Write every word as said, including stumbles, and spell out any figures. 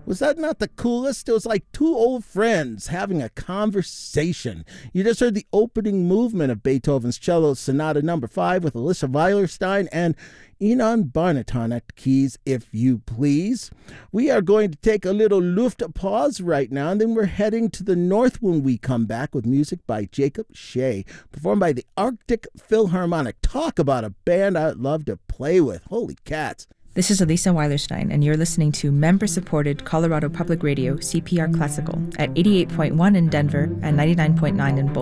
Was that not the coolest? It was like two old friends having a conversation. You just heard the opening movement of Beethoven's Cello Sonata Number Five with Alyssa Weilerstein and Enon Barnaton at the keys, if you please. We are going to take a little luft pause right now, and then we're heading to the north when we come back with music by Jacob Shea, performed by the Arctic Philharmonic. Talk about a band I'd love to play with. Holy cats. This is Alyssa Weilerstein, and you're listening to member-supported Colorado Public Radio, C P R Classical, at eighty-eight point one in Denver and ninety-nine point nine in Boulder.